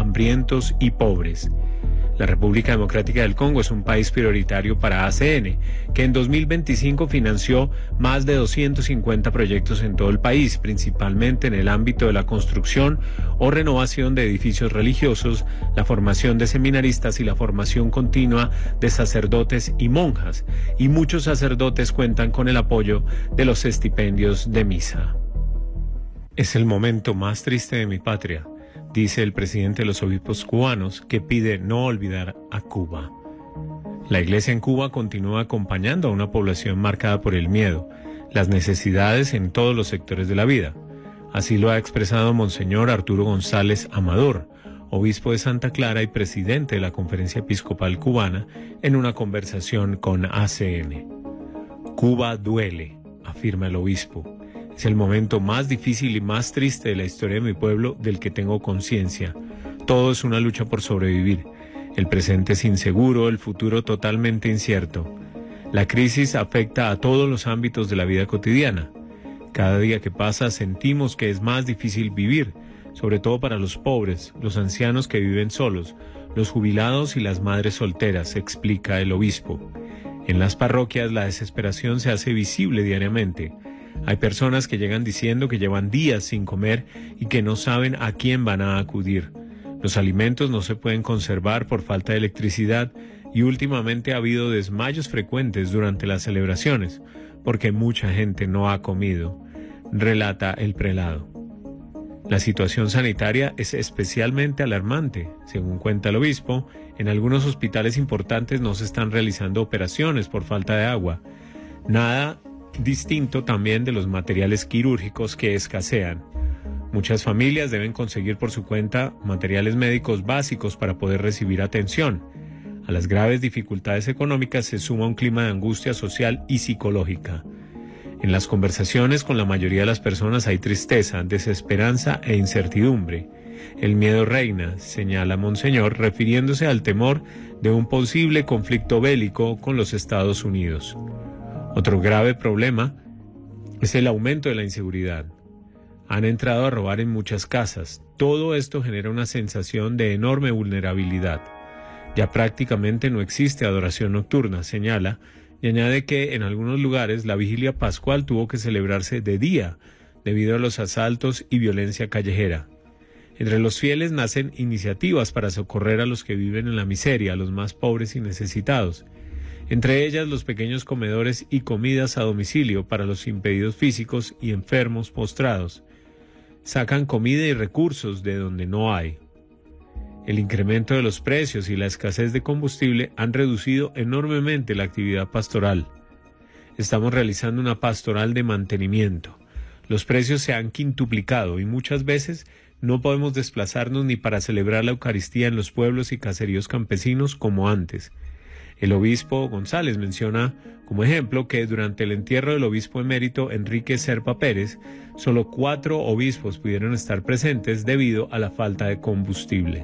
hambrientos y pobres. La República Democrática del Congo es un país prioritario para ACN, que en 2025 financió más de 250 proyectos en todo el país, principalmente en el ámbito de la construcción o renovación de edificios religiosos, la formación de seminaristas y la formación continua de sacerdotes y monjas. Y muchos sacerdotes cuentan con el apoyo de los estipendios de misa. Es el momento más triste de mi patria, dice el presidente de los obispos cubanos, que pide no olvidar a Cuba. La Iglesia en Cuba continúa acompañando a una población marcada por el miedo, las necesidades en todos los sectores de la vida. Así lo ha expresado Monseñor Arturo González Amador, obispo de Santa Clara y presidente de la Conferencia Episcopal Cubana, en una conversación con ACN. Cuba duele, afirma el obispo. Es el momento más difícil y más triste de la historia de mi pueblo del que tengo conciencia. Todo es una lucha por sobrevivir. El presente es inseguro, el futuro totalmente incierto. La crisis afecta a todos los ámbitos de la vida cotidiana. Cada día que pasa sentimos que es más difícil vivir, sobre todo para los pobres, los ancianos que viven solos, los jubilados y las madres solteras, explica el obispo. En las parroquias la desesperación se hace visible diariamente. Hay personas que llegan diciendo que llevan días sin comer y que no saben a quién van a acudir. Los alimentos no se pueden conservar por falta de electricidad y últimamente ha habido desmayos frecuentes durante las celebraciones, porque mucha gente no ha comido, relata el prelado. La situación sanitaria es especialmente alarmante. Según cuenta el obispo, en algunos hospitales importantes no se están realizando operaciones por falta de agua. Nada distinto también de los materiales quirúrgicos que escasean. Muchas familias deben conseguir por su cuenta materiales médicos básicos para poder recibir atención. A las graves dificultades económicas se suma un clima de angustia social y psicológica. En las conversaciones con la mayoría de las personas hay tristeza, desesperanza e incertidumbre. El miedo reina, señala Monseñor, refiriéndose al temor de un posible conflicto bélico con los Estados Unidos. Otro grave problema es el aumento de la inseguridad. Han entrado a robar en muchas casas. Todo esto genera una sensación de enorme vulnerabilidad. Ya prácticamente no existe adoración nocturna, señala, y añade que en algunos lugares la vigilia pascual tuvo que celebrarse de día, debido a los asaltos y violencia callejera. Entre los fieles nacen iniciativas para socorrer a los que viven en la miseria, a los más pobres y necesitados. Entre ellas los pequeños comedores y comidas a domicilio para los impedidos físicos y enfermos postrados. Sacan comida y recursos de donde no hay. El incremento de los precios y la escasez de combustible han reducido enormemente la actividad pastoral. Estamos realizando una pastoral de mantenimiento. Los precios se han quintuplicado y muchas veces no podemos desplazarnos ni para celebrar la Eucaristía en los pueblos y caseríos campesinos como antes. El obispo González menciona como ejemplo que durante el entierro del obispo emérito Enrique Serpa Pérez, solo 4 obispos pudieron estar presentes debido a la falta de combustible.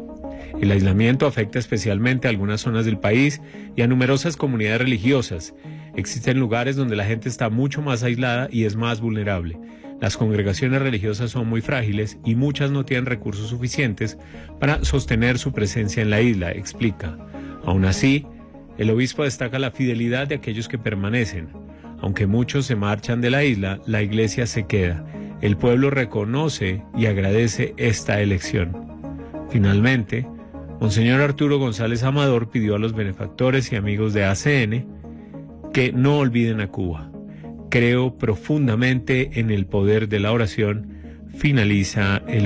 El aislamiento afecta especialmente a algunas zonas del país y a numerosas comunidades religiosas. Existen lugares donde la gente está mucho más aislada y es más vulnerable. Las congregaciones religiosas son muy frágiles y muchas no tienen recursos suficientes para sostener su presencia en la isla, explica. Aún así, el obispo destaca la fidelidad de aquellos que permanecen. Aunque muchos se marchan de la isla, la iglesia se queda. El pueblo reconoce y agradece esta elección. Finalmente, Monseñor Arturo González Amador pidió a los benefactores y amigos de ACN que no olviden a Cuba. Creo profundamente en el poder de la oración, finaliza el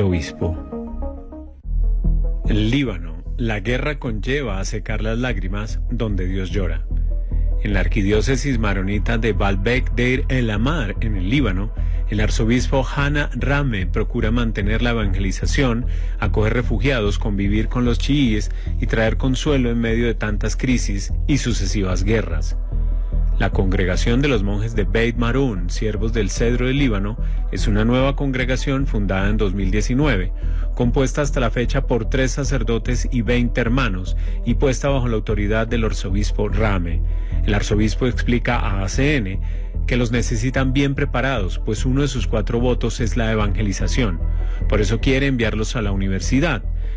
obispo. El Líbano. La guerra conlleva a secar las lágrimas donde Dios llora. En la arquidiócesis maronita de Baalbek Deir el Amar, en el Líbano, el arzobispo Hana Rame procura mantener la evangelización, acoger refugiados, convivir con los chiíes y traer consuelo en medio de tantas crisis y sucesivas guerras. La congregación de los monjes de Beit Marún, siervos del Cedro del Líbano, es una nueva congregación fundada en 2019, compuesta hasta la fecha por 3 sacerdotes y 20 hermanos, y puesta bajo la autoridad del arzobispo Rame. El arzobispo explica a ACN que los necesitan bien preparados, pues uno de sus 4 votos es la evangelización. Por eso quiere enviarlos a la universidad.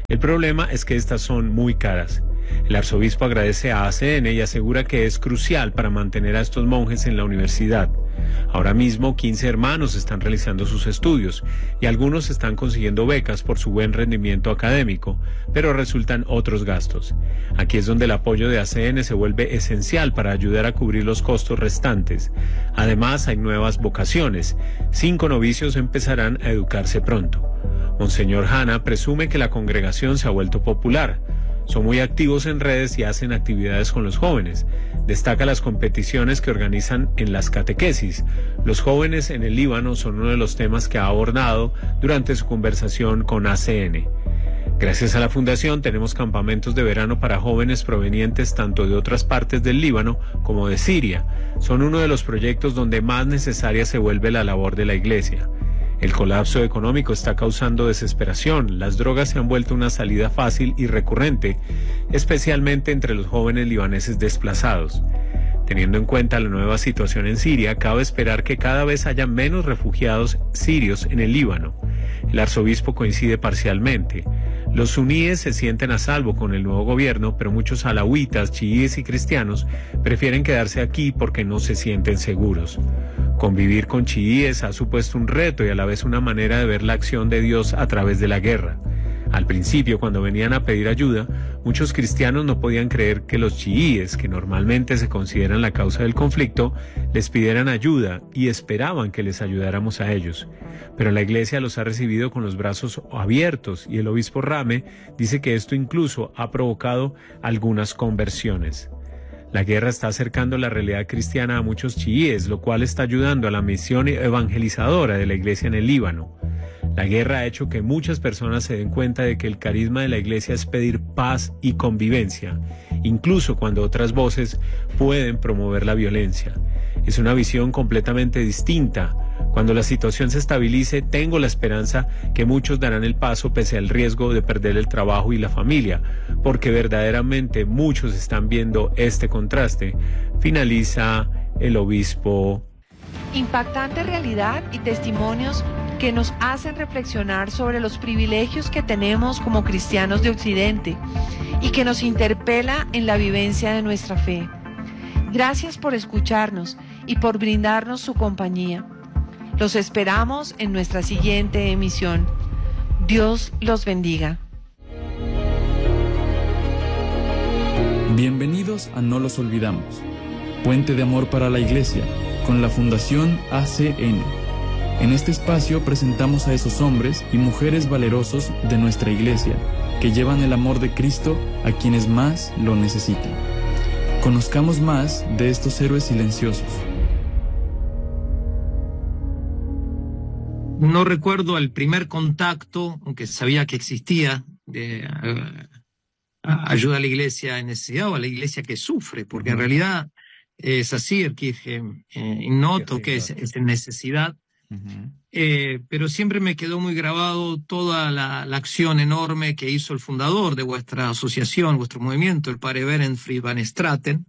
El problema es que estas son muy caras. El arzobispo agradece a ACN y asegura que es crucial para mantener a estos monjes en la universidad. Ahora mismo 15 hermanos están realizando sus estudios y algunos están consiguiendo becas por su buen rendimiento académico, pero resultan otros gastos. Aquí es donde el apoyo de ACN se vuelve esencial para ayudar a cubrir los costos restantes. Además, hay nuevas vocaciones. 5 novicios empezarán a educarse pronto. Monseñor Hanna presume que la congregación se ha vuelto popular. Son muy activos en redes y hacen actividades con los jóvenes. Destaca las competiciones que organizan en las catequesis. Los jóvenes en el Líbano son uno de los temas que ha abordado durante su conversación con ACN. Gracias a la fundación tenemos campamentos de verano para jóvenes provenientes tanto de otras partes del Líbano como de Siria. Son uno de los proyectos donde más necesaria se vuelve la labor de la iglesia. El colapso económico está causando desesperación. Las drogas se han vuelto una salida fácil y recurrente, especialmente entre los jóvenes libaneses desplazados. Teniendo en cuenta la nueva situación en Siria, cabe esperar que cada vez haya menos refugiados sirios en el Líbano. El arzobispo coincide parcialmente. Los suníes se sienten a salvo con el nuevo gobierno, pero muchos alauitas, chiíes y cristianos prefieren quedarse aquí porque no se sienten seguros. Convivir con chiíes ha supuesto un reto y a la vez una manera de ver la acción de Dios a través de la guerra. Al principio, cuando venían a pedir ayuda, muchos cristianos no podían creer que los chiíes, que normalmente se consideran la causa del conflicto, les pidieran ayuda y esperaban que les ayudáramos a ellos. Pero la iglesia los ha recibido con los brazos abiertos y el obispo Rame dice que esto incluso ha provocado algunas conversiones. La guerra está acercando la realidad cristiana a muchos chiíes, lo cual está ayudando a la misión evangelizadora de la iglesia en el Líbano. La guerra ha hecho que muchas personas se den cuenta de que el carisma de la iglesia es pedir paz y convivencia, incluso cuando otras voces pueden promover la violencia. Es una visión completamente distinta. Cuando la situación se estabilice, tengo la esperanza que muchos darán el paso pese al riesgo de perder el trabajo y la familia, porque verdaderamente muchos están viendo este contraste, finaliza el obispo. Impactante realidad y testimonios que nos hacen reflexionar sobre los privilegios que tenemos como cristianos de Occidente y que nos interpela en la vivencia de nuestra fe. Gracias por escucharnos y por brindarnos su compañía. Los esperamos en nuestra siguiente emisión. Dios los bendiga. Bienvenidos a No los olvidamos, puente de amor para la Iglesia, con la Fundación ACN. En este espacio presentamos a esos hombres y mujeres valerosos de nuestra Iglesia, que llevan el amor de Cristo a quienes más lo necesitan. Conozcamos más de estos héroes silenciosos. No recuerdo el primer contacto, aunque sabía que existía, de ayuda a la iglesia en necesidad o a la iglesia que sufre, porque en realidad es así, que noto que es en necesidad, pero siempre me quedó muy grabado toda la acción enorme que hizo el fundador de vuestra asociación, vuestro movimiento, el padre Berenfried van Straten,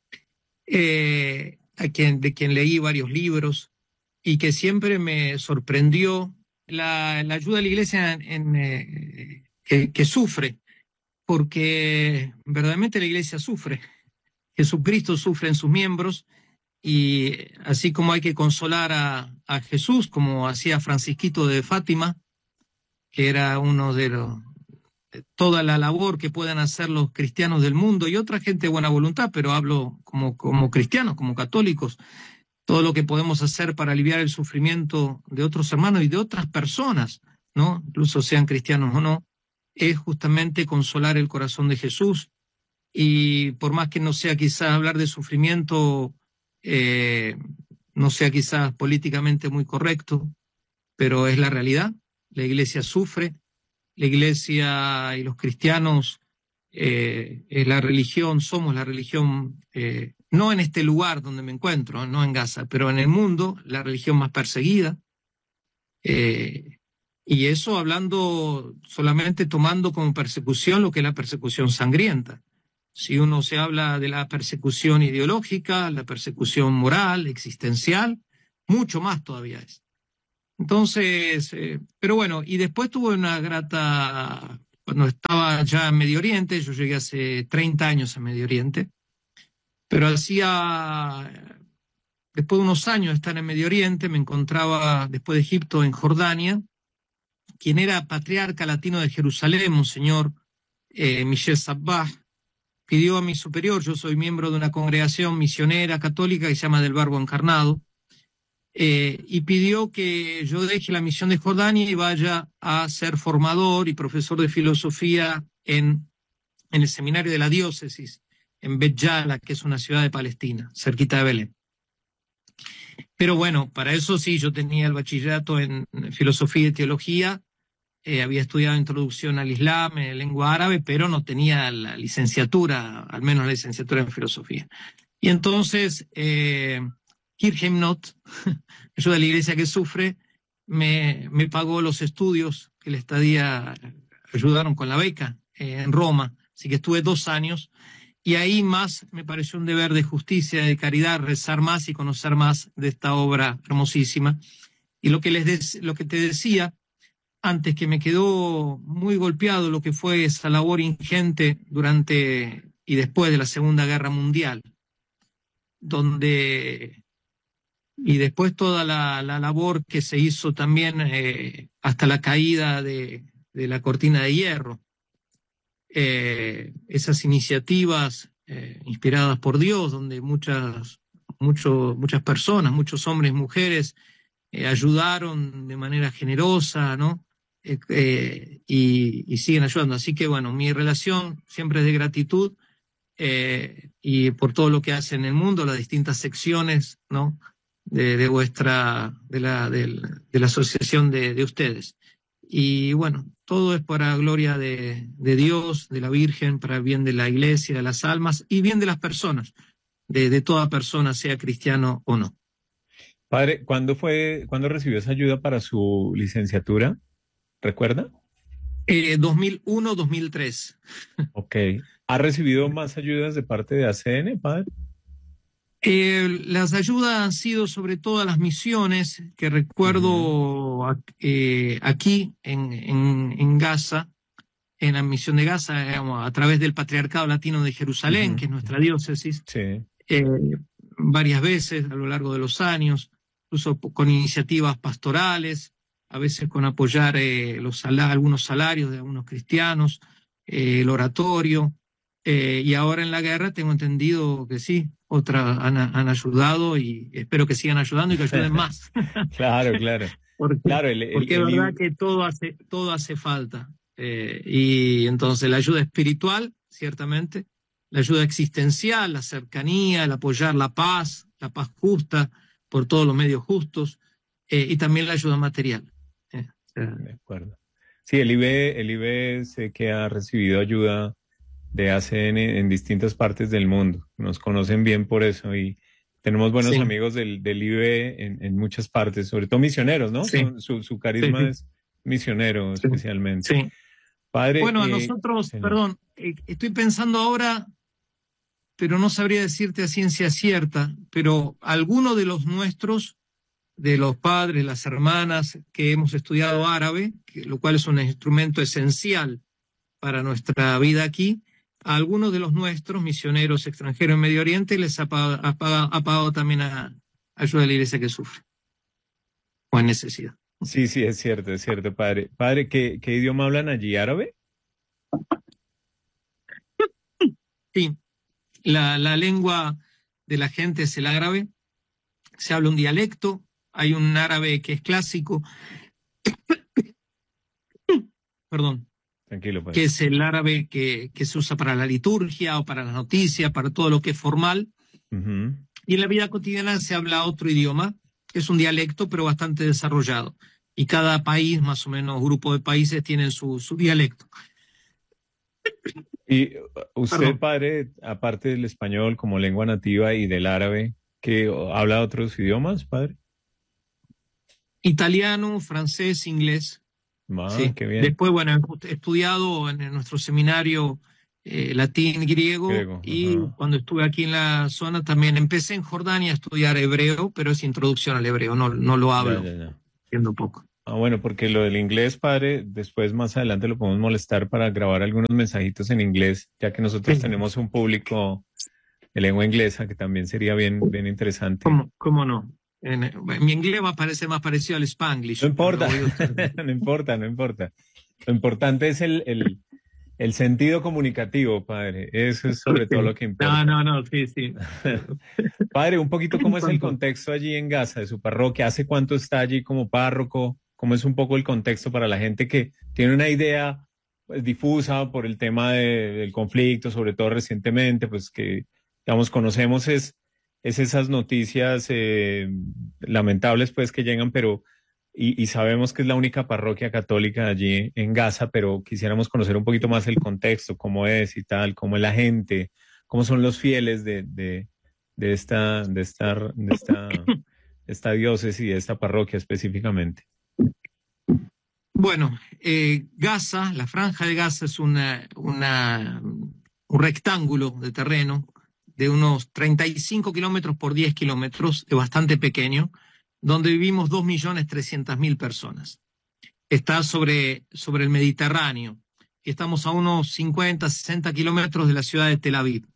de quien leí varios libros, y que siempre me sorprendió la ayuda a la iglesia que sufre, porque verdaderamente la iglesia sufre. Jesucristo sufre en sus miembros, y así como hay que consolar a Jesús, como hacía Francisquito de Fátima, que era uno de toda la labor que pueden hacer los cristianos del mundo y otra gente de buena voluntad, pero hablo como cristianos, como católicos, todo lo que podemos hacer para aliviar el sufrimiento de otros hermanos y de otras personas, ¿no? Incluso sean cristianos o no, es justamente consolar el corazón de Jesús. Y por más que no sea quizás hablar de sufrimiento, no sea quizás políticamente muy correcto, pero es la realidad. La iglesia sufre, la iglesia y los cristianos es la religión, somos la religión, no en este lugar donde me encuentro, no en Gaza, pero en el mundo, la religión más perseguida. Y eso hablando, solamente tomando como persecución lo que es la persecución sangrienta. Si uno se habla de la persecución ideológica, la persecución moral, existencial, mucho más todavía es. Entonces, pero bueno, y después tuve una grata cuando estaba ya en Medio Oriente. Yo llegué hace 30 años a Medio Oriente, pero después de unos años de estar en Medio Oriente, me encontraba después de Egipto en Jordania. Quien era patriarca latino de Jerusalén, Monseñor Michel Sabbah, pidió a mi superior, yo soy miembro de una congregación misionera católica que se llama del Verbo Encarnado, y pidió que yo deje la misión de Jordania y vaya a ser formador y profesor de filosofía en el seminario de la diócesis, en Bet Yala, que es una ciudad de Palestina, cerquita de Belén. Pero bueno, para eso sí, yo tenía el bachillerato en filosofía y teología, había estudiado introducción al Islam, lengua árabe, pero no tenía la licenciatura, al menos la licenciatura en filosofía. Y entonces, Kirchheimnot, ayuda a la iglesia que sufre, me pagó los estudios, que la estadía ayudaron con la beca en Roma, así que estuve 2 años. Y ahí más me pareció un deber de justicia, de caridad, rezar más y conocer más de esta obra hermosísima. Y lo que te decía antes, que me quedó muy golpeado lo que fue esa labor ingente durante y después de la Segunda Guerra Mundial, y después toda la labor que se hizo también hasta la caída de la cortina de hierro. Esas iniciativas inspiradas por Dios, donde muchas personas, muchos hombres y mujeres ayudaron de manera generosa, ¿no? Y siguen ayudando. Así que bueno, mi relación siempre es de gratitud, y por todo lo que hace en el mundo, las distintas secciones, ¿no? de la asociación de ustedes. Y bueno, todo es para gloria de Dios, de la Virgen, para el bien de la Iglesia, de las almas y bien de las personas, de toda persona, sea cristiano o no. Padre, ¿cuándo recibió esa ayuda para su licenciatura? ¿Recuerda? 2001-2003. Ok. ¿Ha recibido más ayudas de parte de ACN, padre? Las ayudas han sido sobre todo a las misiones, que recuerdo aquí en Gaza, en la misión de Gaza, digamos, a través del Patriarcado Latino de Jerusalén, que es nuestra diócesis, sí. Varias veces a lo largo de los años, incluso con iniciativas pastorales, a veces con apoyar algunos salarios de algunos cristianos, el oratorio, y ahora en la guerra tengo entendido que sí, otras han ayudado y espero que sigan ayudando y que ayuden más. Claro. Porque es verdad que todo hace falta. Y entonces la ayuda espiritual, ciertamente, la ayuda existencial, la cercanía, el apoyar la paz justa por todos los medios justos, y también la ayuda material. De acuerdo. Sí, el IB sé que ha recibido ayuda de ACN en distintas partes del mundo. Nos conocen bien por eso y tenemos buenos amigos del IB en muchas partes, sobre todo misioneros, ¿no? Sí. Su carisma es misionero, especialmente. Sí. Padre, bueno, a nosotros, perdón, estoy pensando ahora, pero no sabría decirte a ciencia cierta, pero alguno de los nuestros, de los padres, las hermanas que hemos estudiado árabe, lo cual es un instrumento esencial para nuestra vida aquí, a algunos de los nuestros misioneros extranjeros en Medio Oriente les ha pagado también a ayuda a la iglesia que sufre o en necesidad. Sí, es cierto, padre. Padre, ¿qué idioma hablan allí? ¿Árabe? Sí, la lengua de la gente es el árabe. Se habla un dialecto, hay un árabe que es clásico, perdón. Tranquilo, padre. Que es el árabe que se usa para la liturgia o para las noticias, para todo lo que es formal. Y en la vida cotidiana se habla otro idioma, que es un dialecto, pero bastante desarrollado. Y cada país, más o menos, grupo de países, tienen su dialecto. Y usted, padre, aparte del español como lengua nativa y del árabe, ¿qué habla otros idiomas, padre? Italiano, francés, inglés. Sí. Qué bien. Después, bueno, he estudiado en nuestro seminario latín, griego, y cuando estuve aquí en la zona también empecé en Jordania a estudiar hebreo, pero es introducción al hebreo, no lo hablo, entiendo poco. Ah, bueno, porque lo del inglés, padre, después más adelante lo podemos molestar para grabar algunos mensajitos en inglés, ya que nosotros Sí. tenemos un público de lengua inglesa que también sería bien interesante. ¿Cómo no? Mi inglés va a parecer más parecido al No Spanglish, pero lo importa, voy a usar. no importa, no importa. Lo importante es el sentido comunicativo, padre. Eso es sobre todo Sí. lo que importa. No, sí, sí. Padre, un poquito cómo es el ¿Cuánto? contexto allí en Gaza de su parroquia. ¿Hace cuánto está allí como párroco? ¿Cómo es un poco el contexto para la gente que tiene una idea pues, difusa por el tema del conflicto, sobre todo recientemente, pues que, digamos, conocemos es esas noticias lamentables pues que llegan, pero y sabemos que es la única parroquia católica allí en Gaza, pero quisiéramos conocer un poquito más el contexto, cómo es y tal, cómo es la gente, cómo son los fieles de esta diócesis y de esta parroquia específicamente. Bueno, Gaza, la franja de Gaza es un rectángulo de terreno de unos 35 kilómetros por 10 kilómetros, es bastante pequeño, donde vivimos 2.300.000 personas. Está sobre el Mediterráneo y estamos a unos 50, 60 kilómetros de la ciudad de Tel Aviv.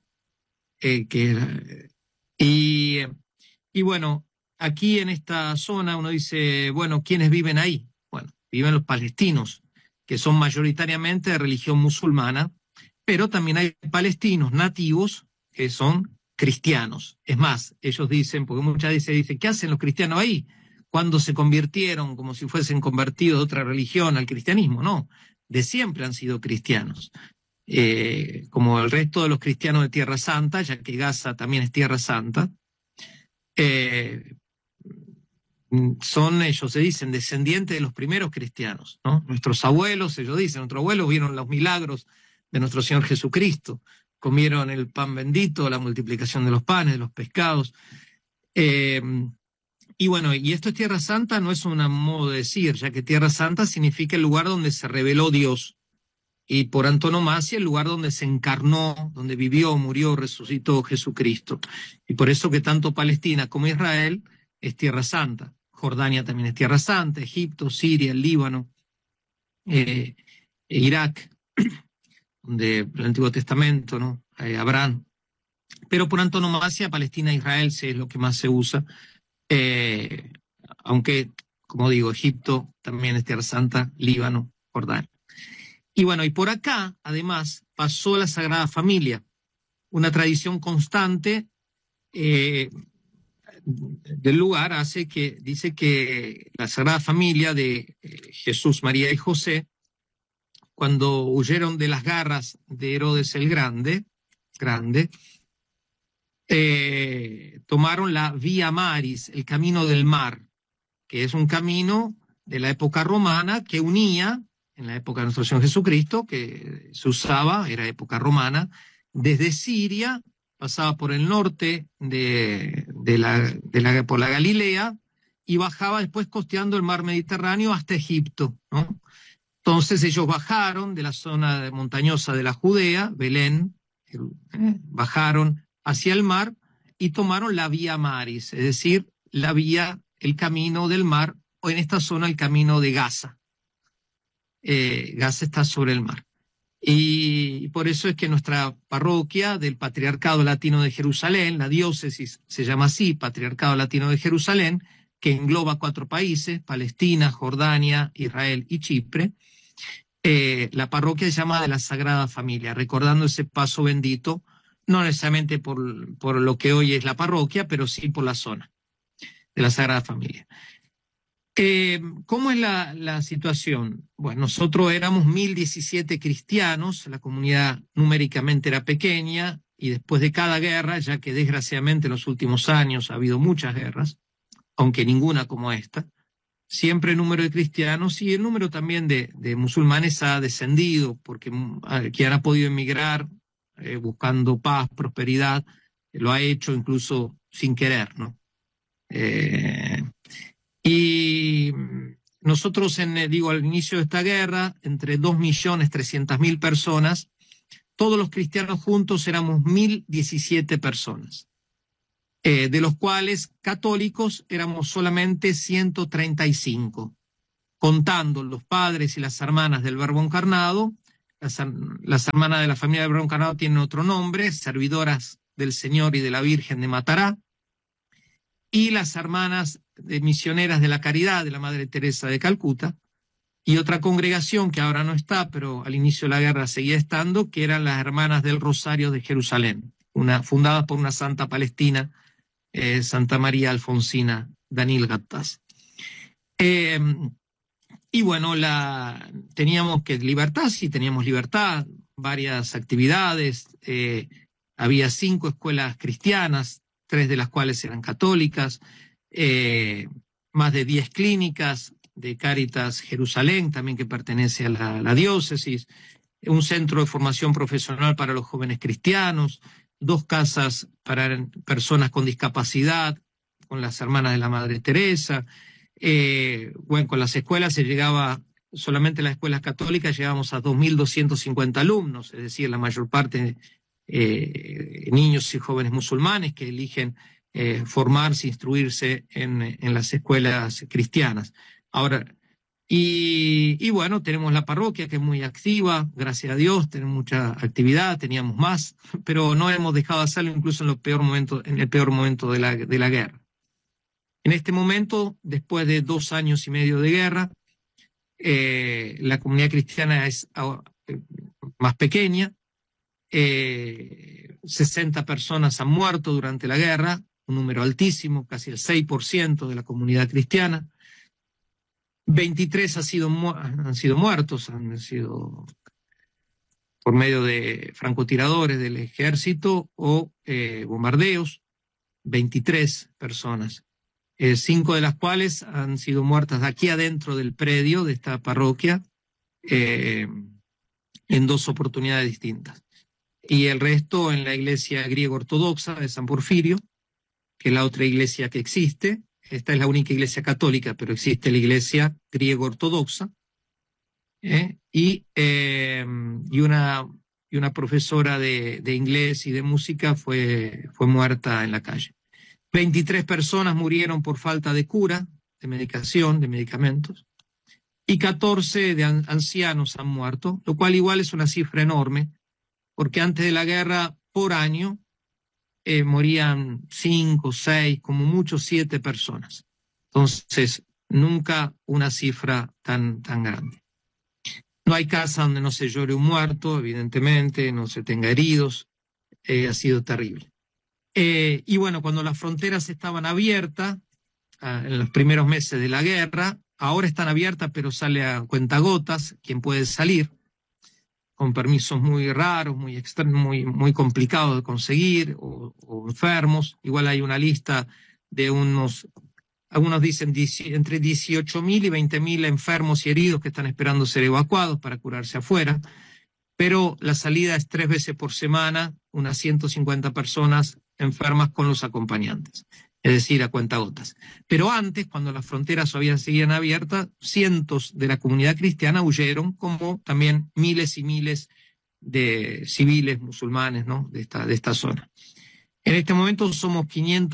Y bueno, aquí en esta zona uno dice, bueno, ¿quiénes viven ahí? Bueno, viven los palestinos, que son mayoritariamente de religión musulmana, pero también hay palestinos nativos que son cristianos. Es más, ellos dicen, porque muchas veces dicen, ¿qué hacen los cristianos ahí? Cuando se convirtieron como si fuesen convertidos de otra religión al cristianismo, no, de siempre han sido cristianos. Como el resto de los cristianos de Tierra Santa, ya que Gaza también es Tierra Santa, son, ellos se dicen, descendientes de los primeros cristianos, ¿no? Nuestros abuelos, ellos dicen, nuestros abuelos vieron los milagros de nuestro Señor Jesucristo, comieron el pan bendito, la multiplicación de los panes, de los pescados. Y bueno, y esto es Tierra Santa, no es un modo de decir, ya que Tierra Santa significa el lugar donde se reveló Dios, y por antonomasia el lugar donde se encarnó, donde vivió, murió, resucitó Jesucristo. Y por eso que tanto Palestina como Israel es Tierra Santa. Jordania también es Tierra Santa, Egipto, Siria, el Líbano, Irak, donde el Antiguo Testamento, ¿no? Abraham. Pero por antonomasia Palestina e Israel es lo que más se usa, aunque, como digo, Egipto también es Tierra Santa, Líbano, Jordania. Y bueno, y por acá, además, pasó la Sagrada Familia, una tradición constante del lugar dice que la Sagrada Familia de Jesús, María y José, cuando huyeron de las garras de Herodes el Grande, tomaron la Vía Maris, el camino del mar, que es un camino de la época romana que unía, en la época de nuestro Señor Jesucristo, que se usaba, era época romana, desde Siria, pasaba por el norte por la Galilea y bajaba después costeando el mar Mediterráneo hasta Egipto, ¿no? Entonces ellos bajaron de la zona montañosa de la Judea, Belén, bajaron hacia el mar y tomaron la Vía Maris, es decir, la vía, el camino del mar, o en esta zona el camino de Gaza. Gaza está sobre el mar. Y por eso es que nuestra parroquia del Patriarcado Latino de Jerusalén, la diócesis se llama así, Patriarcado Latino de Jerusalén, que engloba 4 países, Palestina, Jordania, Israel y Chipre. La parroquia se llama de la Sagrada Familia, recordando ese paso bendito, no necesariamente por lo que hoy es la parroquia, pero sí por la zona de la Sagrada Familia. ¿Cómo es la situación? Bueno, nosotros éramos 1.017 cristianos, la comunidad numéricamente era pequeña, y después de cada guerra, ya que desgraciadamente en los últimos años ha habido muchas guerras, aunque ninguna como esta, siempre el número de cristianos y el número también de musulmanes ha descendido, porque quien ha podido emigrar buscando paz, prosperidad, lo ha hecho incluso sin querer, ¿no? Y nosotros, al inicio de esta guerra, entre 2.300.000 personas, todos los cristianos juntos éramos 1.017 personas, de los cuales católicos éramos solamente 135. contando los padres y las hermanas del Verbo encarnado. Las hermanas de la familia del Verbo encarnado tienen otro nombre, servidoras del Señor y de la Virgen de Matará, y las hermanas misioneras de la Caridad de la Madre Teresa de Calcuta, y otra congregación que ahora no está, pero al inicio de la guerra seguía estando, que eran las Hermanas del Rosario de Jerusalén, fundada por una santa palestina, Santa María Alfonsina Danil Gattas. Y bueno, teníamos libertad, sí, teníamos libertad, varias actividades, había 5 escuelas cristianas, 3 de las cuales eran católicas, más de 10 clínicas de Cáritas Jerusalén, también que pertenece a la diócesis, un centro de formación profesional para los jóvenes cristianos, 2 casas para personas con discapacidad, con las hermanas de la Madre Teresa. Bueno, con las escuelas se llegaba, solamente las escuelas católicas llegábamos a 2.250 alumnos, es decir, la mayor parte niños y jóvenes musulmanes que eligen formarse, instruirse en las escuelas cristianas. Ahora, y bueno, tenemos la parroquia que es muy activa, gracias a Dios, tenemos mucha actividad, teníamos más, pero no hemos dejado de hacerlo incluso en el peor momento de la guerra. En este momento, después de 2 años y medio de guerra, la comunidad cristiana es más pequeña, 60 personas han muerto durante la guerra, un número altísimo, casi el 6% de la comunidad cristiana. 23 han sido muertos, han sido por medio de francotiradores del ejército o bombardeos, 23 personas, 5 de las cuales han sido muertas aquí adentro del predio de esta parroquia, en 2 oportunidades distintas. Y el resto en la iglesia griego ortodoxa de San Porfirio, que es la otra iglesia que existe. Esta es la única iglesia católica, pero existe la iglesia griego ortodoxa, y una profesora de inglés y de música fue muerta en la calle. 23 personas murieron por falta de cura, de medicación, de medicamentos, y 14 de ancianos han muerto, lo cual igual es una cifra enorme, porque antes de la guerra, por año, morían 5, 6, como mucho 7 personas. Entonces, nunca una cifra tan grande. No hay casa donde no se llore un muerto, evidentemente, no se tenga heridos, ha sido terrible. Y bueno, cuando las fronteras estaban abiertas, en los primeros meses de la guerra, ahora están abiertas, pero sale a cuentagotas quien puede salir, con permisos muy raros, muy complicados de conseguir, o enfermos. Igual hay una lista de algunos dicen entre 18.000 y 20.000 enfermos y heridos que están esperando ser evacuados para curarse afuera, pero la salida es 3 veces por semana, unas 150 personas enfermas con los acompañantes, es decir, a cuentagotas. Pero antes, cuando las fronteras todavía seguían abiertas, cientos de la comunidad cristiana huyeron, como también miles y miles de civiles musulmanes, ¿no?, de esta zona. En este momento somos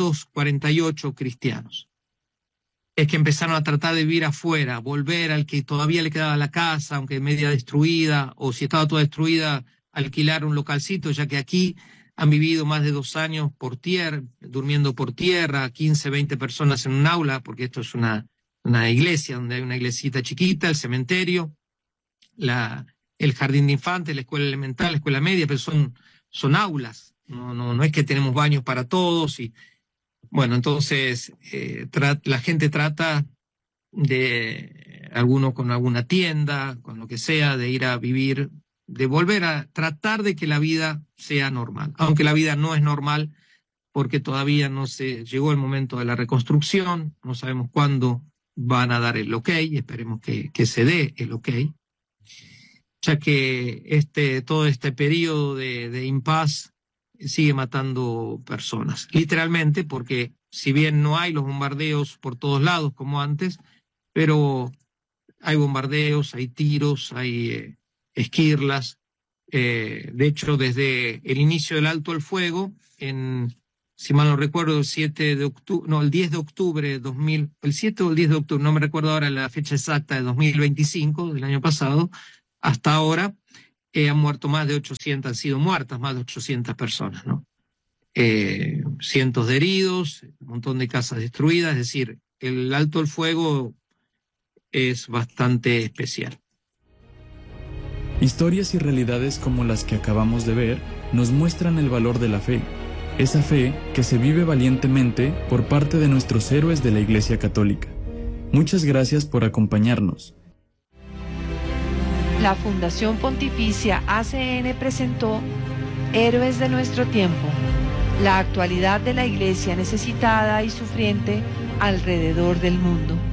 548 cristianos. Es que empezaron a tratar de vivir afuera, volver al que todavía le quedaba la casa, aunque media destruida, o si estaba toda destruida, alquilar un localcito, ya que aquí han vivido más de 2 años por tierra, durmiendo por tierra, 15, 20 personas en un aula, porque esto es una iglesia, donde hay una iglesita chiquita, el cementerio, el jardín de infantes, la escuela elemental, la escuela media, pero son aulas, no es que tenemos baños para todos. Y bueno, entonces la gente trata de, alguno con alguna tienda, con lo que sea, de ir a vivir, de volver a tratar de que la vida sea normal, aunque la vida no es normal porque todavía no se llegó el momento de la reconstrucción, no sabemos cuándo van a dar el ok, esperemos que se dé el ok, ya que todo este periodo de impas sigue matando personas, literalmente, porque si bien no hay los bombardeos por todos lados como antes, pero hay bombardeos, hay tiros, hay esquirlas. De hecho, desde el inicio del alto el fuego, en si mal no recuerdo, el 10 de octubre de 2000, el 7 o el 10 de octubre, no me recuerdo ahora la fecha exacta, de 2025, del año pasado, hasta ahora han muerto han sido muertas más de 800 personas, ¿no? Cientos de heridos, un montón de casas destruidas, es decir, el alto el fuego es bastante especial. Historias y realidades como las que acabamos de ver nos muestran el valor de la fe, esa fe que se vive valientemente por parte de nuestros héroes de la Iglesia Católica. Muchas gracias por acompañarnos. La Fundación Pontificia ACN presentó Héroes de nuestro tiempo, la actualidad de la Iglesia necesitada y sufriente alrededor del mundo.